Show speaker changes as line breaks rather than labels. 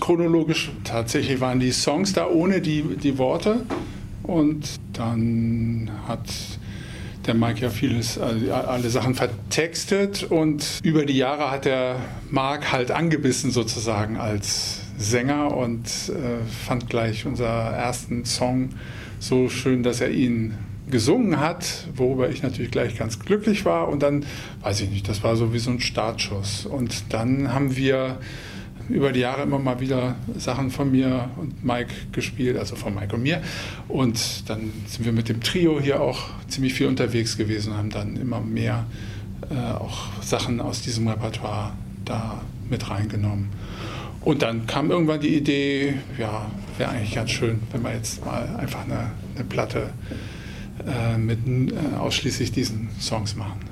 chronologisch. Tatsächlich waren die Songs da ohne die Worte. Und dann hat der Mike ja vieles, also alle Sachen vertextet. Und über die Jahre hat der Marc halt angebissen sozusagen als Sänger und fand gleich unseren ersten Song so schön, dass er ihn gesungen hat, worüber ich natürlich gleich ganz glücklich war. Und dann, weiß ich nicht, das war so wie so ein Startschuss. Und dann haben wir über die Jahre immer mal wieder Sachen von mir und Mike gespielt, also von Mike und mir. Und dann sind wir mit dem Trio hier auch ziemlich viel unterwegs gewesen und haben dann immer mehr auch Sachen aus diesem Repertoire da mit reingenommen. Und dann kam irgendwann die Idee, ja, wäre eigentlich ganz schön, wenn wir jetzt mal einfach eine Platte mit ausschließlich diesen Songs machen.